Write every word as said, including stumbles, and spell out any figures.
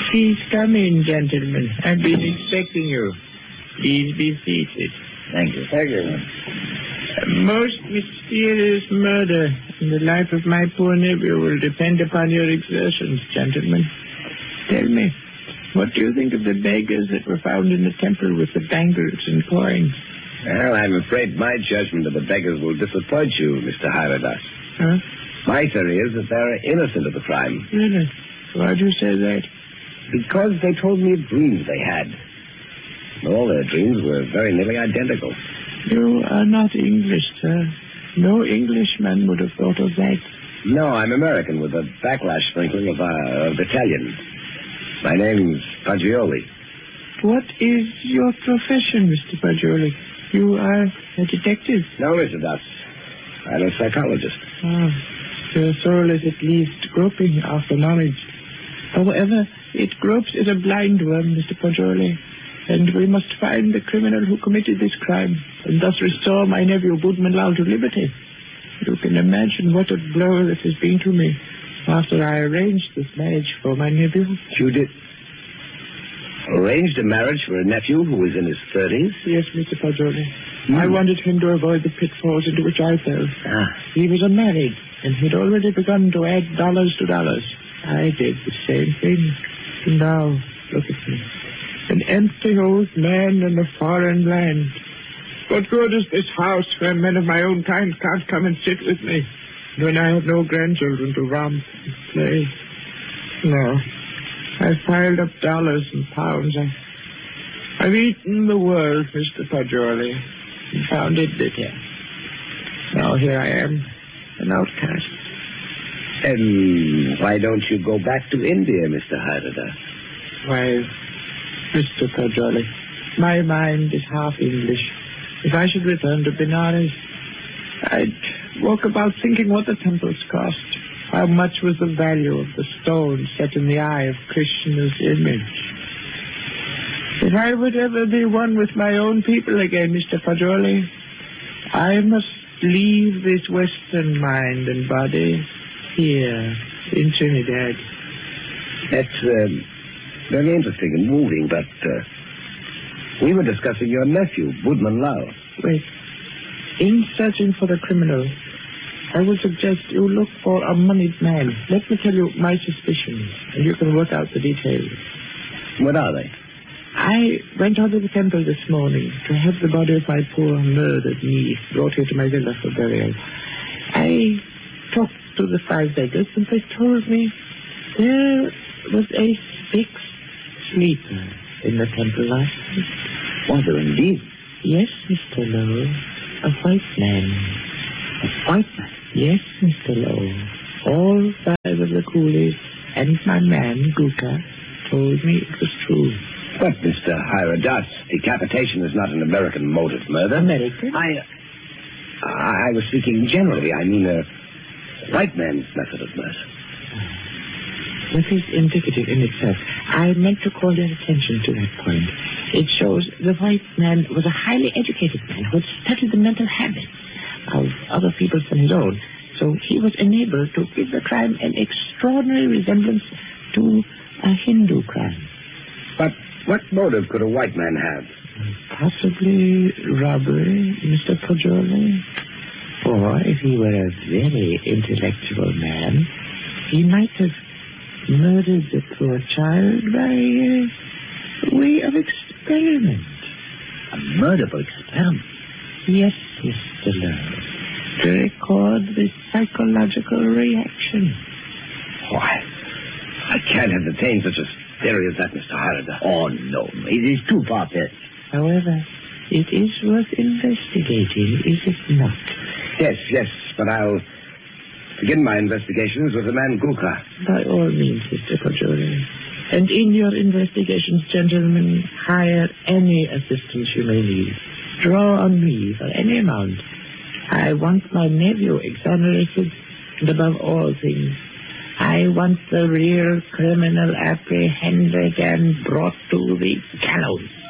Please come in, gentlemen. I've been expecting you. Please be seated. Thank you. Thank you. A most mysterious murder in the life of my poor nephew will depend upon your exertions, gentlemen. Tell me, what do you think of the beggars that were found in the temple with the bangles and coins? Well, I'm afraid my judgment of the beggars will disappoint you, Mister Hiradas. Huh? My theory is that they're innocent of the crime. Really? Why do you say that? Because they told me of dreams they had. All their dreams were very nearly identical. You are not English, sir. No Englishman would have thought of that. No, I'm American with a backlash sprinkling of, uh, of Italian. My name's Fagioli. What is your profession, Mister Fagioli? You are a detective? No, Mister Das. I'm a psychologist. Ah, your soul is at least groping after knowledge. However, it gropes as a blind worm, Mister Fagioli. And we must find the criminal who committed this crime, and thus restore my nephew Budman Lal to liberty. You can imagine what a blow this has been to me after I arranged this marriage for my nephew. You did? Arranged a marriage for a nephew who was in his thirties? Yes, Mister Fagioli. Mm. I wanted him to avoid the pitfalls into which I fell. Ah. He was unmarried, and he'd already begun to add dollars to dollars. I did the same thing. And now, look at me. An empty old man in a foreign land. What good is this house where men of my own kind can't come and sit with me, when I have no grandchildren to romp and play? No. I've piled up dollars and pounds. I, I've eaten the world, Mister Fagioli, and found it bitter. Now here I am, an outcast. And why don't you go back to India, Mister Hiradas? Why, Mister Fagioli, my mind is half English. If I should return to Benares, I'd walk about thinking what the temples cost. How much was the value of the stone set in the eye of Krishna's image? If I would ever be one with my own people again, Mister Fagioli, I must leave this Western mind and body here in Trinidad. That's um, very interesting and moving, but uh, we were discussing your nephew, Budman Lal. Wait. In searching for the criminal, I would suggest you look for a moneyed man. Let me tell you my suspicions, and you can work out the details. What are they? I went on to the temple this morning to have the body of my poor murdered niece brought here to my villa for burial. I talked to the five beggars, and they told me there was a sixth sleeper in the temple last night. Was there indeed? Yes, Mister Lowe. A white man. A white man? Yes, Mister Lowe. All five of the coolies and my man, Guka, told me it was true. But, Mister Hiradas, decapitation is not an American mode of murder. American? I, I was speaking generally. I mean, a white man's method of murder. This is indicative in itself. I meant to call your attention to that point. It shows the white man was a highly educated man who had studied the mental habits of other people than his own. So he was enabled to give the crime an extraordinary resemblance to a Hindu crime. But what motive could a white man have? Possibly robbery, Mister Fagioli. Or if he were a very intellectual man, he might have murdered the poor child by uh, way of experiment. A murder for experiment? Yes, Mister Lowe. To record the psychological reaction. Why, I can't entertain such a theory as that, Mister Hiradas. Oh, no. It is too far-fetched. However, it is worth investigating, is it not? Yes, yes, but I'll begin my investigations with the man Guka. By all means, Mister Fagioli. And in your investigations, gentlemen, hire any assistance you may need. Draw on me for any amount. I want my nephew exonerated, and above all things, I want the real criminal apprehended and brought to the gallows.